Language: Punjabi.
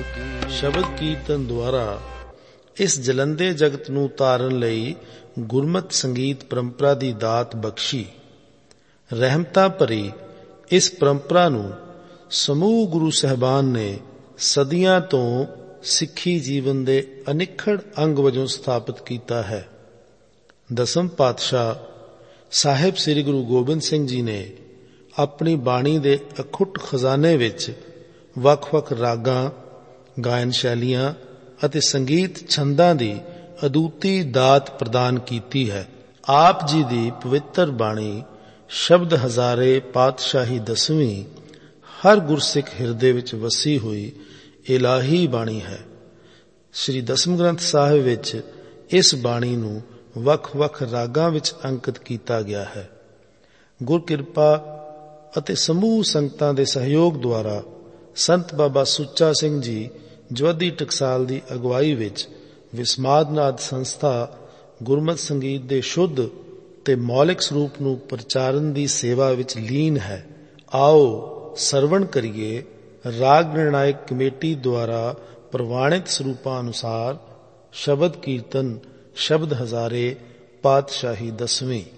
ਸ਼ਬਦ ਕੀਰਤਨ ਦੁਆਰਾ ਇਸ ਜਲੰਦੇ ਜਗਤ ਨੂੰ ਤਾਰਨ ਲਈ ਗੁਰਮਤ ਸੰਗੀਤ ਪਰੰਪਰਾ ਦੀ ਦਾਤ ਬਖਸ਼ੀ। ਰਹਿਮਤਾਂ ਭਰੀ ਇਸ ਪਰੰਪਰਾ ਨੂੰ ਸਮੂਹ ਗੁਰੂ ਸਾਹਿਬਾਨ ਨੇ ਸਦੀਆਂ ਤੋਂ ਸਿੱਖੀ ਜੀਵਨ ਦੇ ਅਨਿੱਖੜ ਅੰਗ ਵਜੋਂ ਸਥਾਪਿਤ ਕੀਤਾ ਹੈ। ਦਸਮ ਪਾਤਸ਼ਾਹ ਸਾਹਿਬ ਸ੍ਰੀ ਗੁਰੂ ਗੋਬਿੰਦ ਸਿੰਘ ਜੀ ਨੇ ਆਪਣੀ ਬਾਣੀ ਦੇ ਅਖੁੱਟ ਖਜ਼ਾਨੇ ਵਿੱਚ ਵੱਖ-ਵੱਖ ਰਾਗਾਂ, ਗਾਇਨ ਸ਼ੈਲੀਆਂ ਅਤੇ ਸੰਗੀਤ ਛੰਦਾਂ ਦੀ ਅਦੁੱਤੀ ਦਾਤ ਪ੍ਰਦਾਨ ਕੀਤੀ ਹੈ। ਆਪ ਜੀ ਦੀ ਪਵਿੱਤਰ ਬਾਣੀ ਸ਼ਬਦ ਹਜ਼ਾਰੇ ਪਾਤਸ਼ਾਹੀ ਦਸਵੀਂ ਹਰ ਗੁਰਸਿੱਖ ਹਿਰਦੇ ਵਿੱਚ ਵਸੀ ਹੋਈ ਇਲਾਹੀ ਬਾਣੀ ਹੈ। ਸ੍ਰੀ ਦਸਮ ਗ੍ਰੰਥ ਸਾਹਿਬ ਵਿੱਚ ਇਸ ਬਾਣੀ ਨੂੰ ਵੱਖ-ਵੱਖ ਰਾਗਾਂ ਵਿੱਚ ਅੰਕਿਤ ਕੀਤਾ ਗਿਆ ਹੈ। ਗੁਰ ਕਿਰਪਾ ਅਤੇ ਸਮੂਹ ਸੰਗਤਾਂ ਦੇ ਸਹਿਯੋਗ ਦੁਆਰਾ ਸੰਤ ਬਾਬਾ ਸੁੱਚਾ ਸਿੰਘ ਜੀ ਜਵੱਦੀ ਟਕਸਾਲ ਦੀ ਅਗਵਾਈ ਵਿੱਚ ਵਿਸਮਾਦਨਾਦ ਸੰਸਥਾ ਗੁਰਮਤਿ ਸੰਗੀਤ ਦੇ ਸ਼ੁੱਧ ਤੇ ਮੌਲਿਕ ਸਰੂਪ ਨੂੰ ਪ੍ਰਚਾਰਨ ਦੀ ਸੇਵਾ ਵਿੱਚ ਲੀਨ ਹੈ। ਆਓ ਸਰਵਣ ਕਰੀਏ ਰਾਗ ਨਿਰਣਾਇਕ ਕਮੇਟੀ ਦੁਆਰਾ ਪ੍ਰਵਾਨਿਤ ਸਰੂਪਾਂ ਅਨੁਸਾਰ ਸ਼ਬਦ ਕੀਰਤਨ ਸ਼ਬਦ ਹਜ਼ਾਰੇ ਪਾਤਸ਼ਾਹੀ ਦਸਵੀਂ।